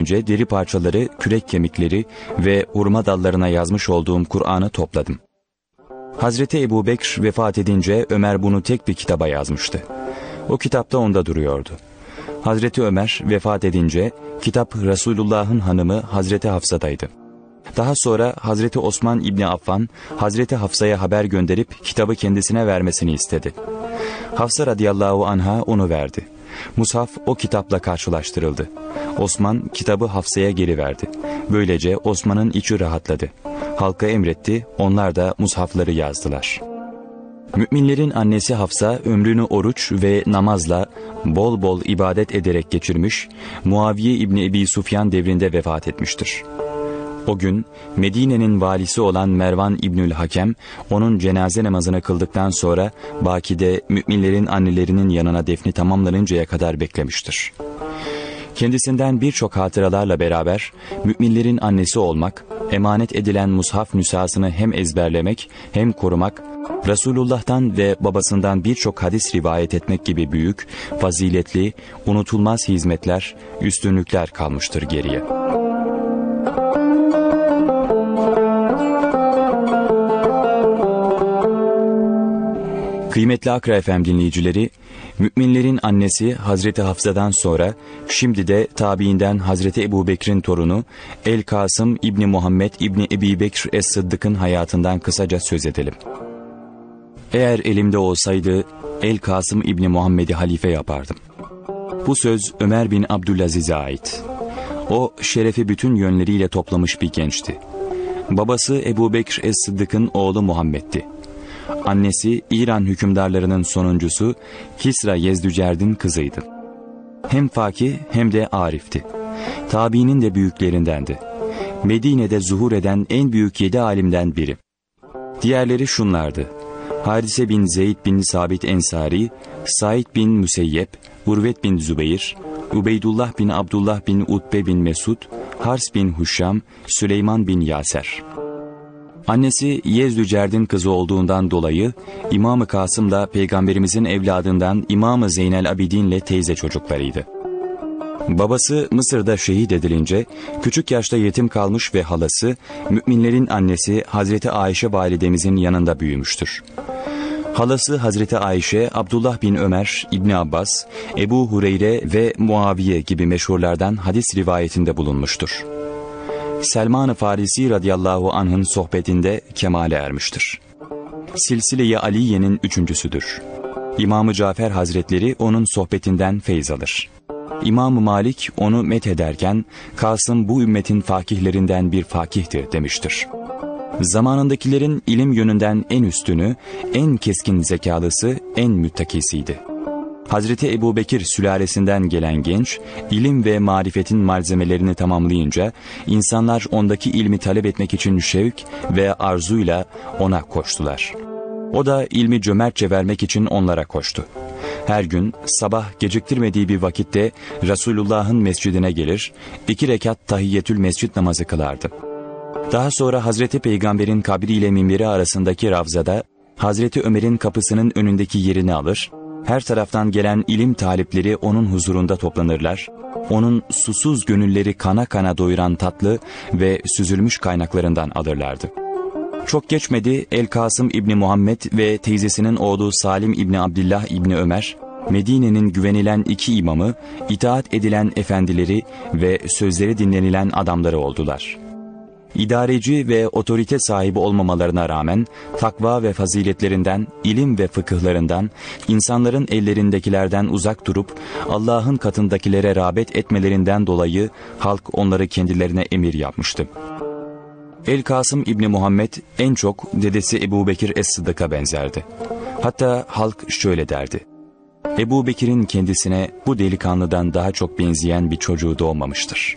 edince deri parçaları, kürek kemikleri ve hurma dallarına yazmış olduğum Kur'an'ı topladım. Hazreti Ebubekr vefat edince Ömer bunu tek bir kitaba yazmıştı. O kitapta onda duruyordu. Hazreti Ömer vefat edince kitap Resulullah'ın hanımı Hazreti Hafsa'daydı. Daha sonra Hazreti Osman İbni Affan, Hazreti Hafsa'ya haber gönderip kitabı kendisine vermesini istedi. Hafsa radıyallahu anha onu verdi. Mushaf o kitapla karşılaştırıldı. Osman kitabı Hafsa'ya geri verdi. Böylece Osman'ın içi rahatladı. Halka emretti, onlar da mushafları yazdılar. Müminlerin annesi Hafsa ömrünü oruç ve namazla bol bol ibadet ederek geçirmiş, Muaviye İbni Ebi Sufyan devrinde vefat etmiştir. O gün Medine'nin valisi olan Mervan İbnül Hakem, onun cenaze namazını kıldıktan sonra Baki'de müminlerin annelerinin yanına defni tamamlanıncaya kadar beklemiştir. Kendisinden birçok hatıralarla beraber müminlerin annesi olmak, emanet edilen mushaf nüshasını hem ezberlemek hem korumak, Resulullah'tan ve babasından birçok hadis rivayet etmek gibi büyük, faziletli, unutulmaz hizmetler, üstünlükler kalmıştır geriye. Kıymetli Akra FM dinleyicileri, müminlerin annesi Hazreti Hafsa'dan sonra şimdi de tabiinden Hazreti Ebubekir'in torunu El-Kasım İbni Muhammed İbni Ebi Bekr Es-Sıddık'ın hayatından kısaca söz edelim. Eğer elimde olsaydı El-Kasım İbni Muhammed'i halife yapardım. Bu söz Ömer bin Abdülaziz'e ait. O şerefi bütün yönleriyle toplamış bir gençti. Babası Ebubekr Es-Sıddık'ın oğlu Muhammed'ti. Annesi İran hükümdarlarının sonuncusu Kisra Yezdücerd'in kızıydı. Hem fakih hem de arifti. Tabiinin de büyüklerindendi. Medine'de zuhur eden en büyük 7 alimden biri. Diğerleri şunlardı: Harise bin Zeyd bin Sabit Ensari, Said bin Müseyyep, Urvet bin Zübeyir, Ubeydullah bin Abdullah bin Utbe bin Mesud, Hars bin Huşam, Süleyman bin Yaser. Annesi Yezdücerd'in kızı olduğundan dolayı İmam-ı Kasım da Peygamberimizin evladından İmam-ı Zeynel Abidin'le teyze çocuklarıydı. Babası Mısır'da şehit edilince küçük yaşta yetim kalmış ve halası müminlerin annesi Hazreti Ayşe validemizin yanında büyümüştür. Halası Hazreti Ayşe, Abdullah bin Ömer, İbni Abbas, Ebu Hureyre ve Muaviye gibi meşhurlardan hadis rivayetinde bulunmuştur. Selman-ı Farisi radıyallahu anh'ın sohbetinde kemale ermiştir. Silsile-i Aliye'nin üçüncüsüdür. İmam-ı Cafer Hazretleri onun sohbetinden feyz alır. İmam-ı Malik onu methederken, Kasım bu ümmetin fakihlerinden bir fakihtir demiştir. Zamanındakilerin ilim yönünden en üstünü, en keskin zekalısı, en müttakisiydi. Hazreti Ebubekir sülalesinden gelen genç, ilim ve marifetin malzemelerini tamamlayınca, insanlar ondaki ilmi talep etmek için şevk ve arzuyla ona koştular. O da ilmi cömertçe vermek için onlara koştu. Her gün sabah geciktirmediği bir vakitte Resulullah'ın mescidine gelir, 2 rekat tahiyyetül mescid namazı kılardı. Daha sonra Hazreti Peygamber'in kabri ile minberi arasındaki ravzada, Hazreti Ömer'in kapısının önündeki yerini alır, her taraftan gelen ilim talipleri onun huzurunda toplanırlar, onun susuz gönülleri kana kana doyuran tatlı ve süzülmüş kaynaklarından alırlardı. Çok geçmedi, El-Kasım İbni Muhammed ve teyzesinin oğlu Salim İbni Abdillah İbni Ömer, Medine'nin güvenilen 2 imamı, itaat edilen efendileri ve sözleri dinlenilen adamları oldular. İdareci ve otorite sahibi olmamalarına rağmen takva ve faziletlerinden, ilim ve fıkıhlarından, insanların ellerindekilerden uzak durup Allah'ın katındakilere rağbet etmelerinden dolayı halk onları kendilerine emir yapmıştı. El-Kasım İbni Muhammed en çok dedesi Ebubekir Es-Sıddık'a benzerdi. Hatta halk şöyle derdi: Ebubekir'in kendisine bu delikanlıdan daha çok benzeyen bir çocuğu doğmamıştır.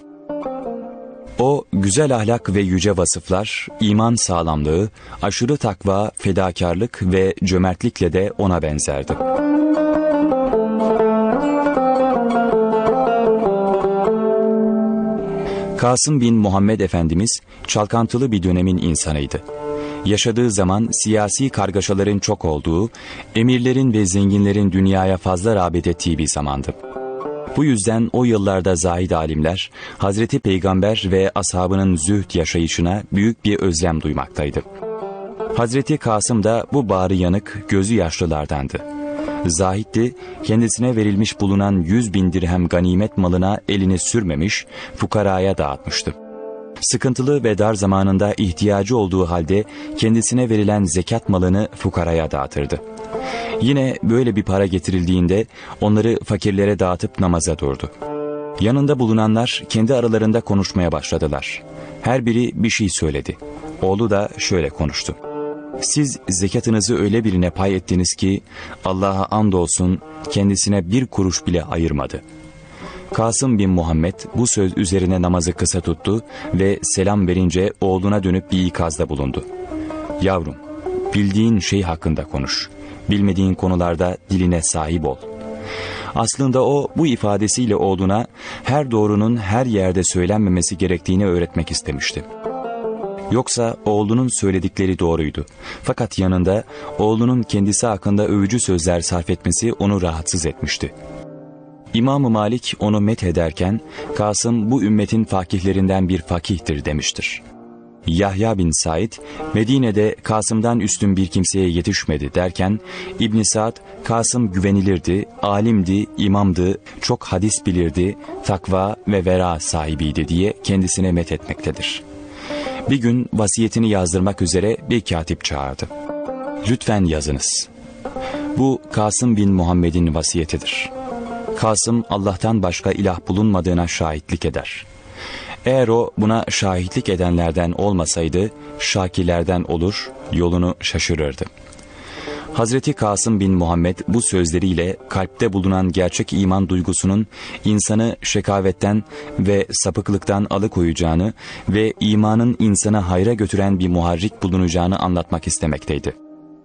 O, güzel ahlak ve yüce vasıflar, iman sağlamlığı, aşırı takva, fedakarlık ve cömertlikle de ona benzerdi. Kasım bin Muhammed Efendimiz, çalkantılı bir dönemin insanıydı. Yaşadığı zaman siyasi kargaşaların çok olduğu, emirlerin ve zenginlerin dünyaya fazla rağbet ettiği bir zamandı. Bu yüzden o yıllarda zahid alimler Hazreti Peygamber ve ashabının zühd yaşayışına büyük bir özlem duymaktaydı. Hazreti Kasım da bu bağrı yanık, gözü yaşlılardandı. Zahitti, kendisine verilmiş bulunan 100.000 dirhem ganimet malına elini sürmemiş, fukaraya dağıtmıştı. Sıkıntılı ve dar zamanında ihtiyacı olduğu halde kendisine verilen zekat malını fukaraya dağıtırdı. Yine böyle bir para getirildiğinde onları fakirlere dağıtıp namaza durdu. Yanında bulunanlar kendi aralarında konuşmaya başladılar. Her biri bir şey söyledi. Oğlu da şöyle konuştu: "Siz zekatınızı öyle birine pay ettiniz ki Allah'a andolsun kendisine bir kuruş bile ayırmadı." Kasım bin Muhammed bu söz üzerine namazı kısa tuttu ve selam verince oğluna dönüp bir ikazda bulundu. "Yavrum, bildiğin şey hakkında konuş. Bilmediğin konularda diline sahip ol." Aslında o bu ifadesiyle oğluna her doğrunun her yerde söylenmemesi gerektiğini öğretmek istemişti. Yoksa oğlunun söyledikleri doğruydu. Fakat yanında oğlunun kendisi hakkında övücü sözler sarf etmesi onu rahatsız etmişti. İmam-ı Malik onu methederken Kasım bu ümmetin fakihlerinden bir fakihtir demiştir. Yahya bin Said, Medine'de Kasım'dan üstün bir kimseye yetişmedi derken İbn Sa'd, Kasım güvenilirdi, alimdi, imamdı, çok hadis bilirdi, takva ve vera sahibiydi diye kendisine methetmektedir. Bir gün vasiyetini yazdırmak üzere bir katip çağırdı. "Lütfen yazınız. Bu Kasım bin Muhammed'in vasiyetidir. Kasım Allah'tan başka ilah bulunmadığına şahitlik eder. Eğer o buna şahitlik edenlerden olmasaydı şakilerden olur, yolunu şaşırırdı." Hazreti Kasım bin Muhammed bu sözleriyle kalpte bulunan gerçek iman duygusunun insanı şekavetten ve sapıklıktan alıkoyacağını ve imanın insanı hayra götüren bir muharrik bulunacağını anlatmak istemekteydi.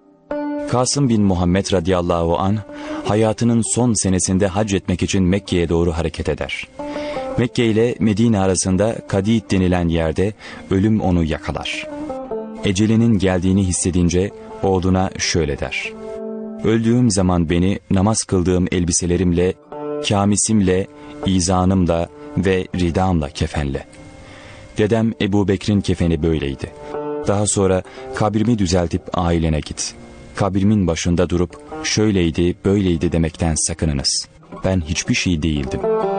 Kasım bin Muhammed radıyallahu anh hayatının son senesinde hac etmek için Mekke'ye doğru hareket eder. Mekke ile Medine arasında Kadid denilen yerde ölüm onu yakalar. Ecelinin geldiğini hissedince oğluna şöyle der: "Öldüğüm zaman beni namaz kıldığım elbiselerimle, kamisimle, izanımla ve ridamla kefenle." Dedem Ebu Bekir'in kefeni böyleydi. Daha sonra kabrimi düzeltip ailene git. Kabrimin başında durup şöyleydi, böyleydi demekten sakınınız. Ben hiçbir şey değildim.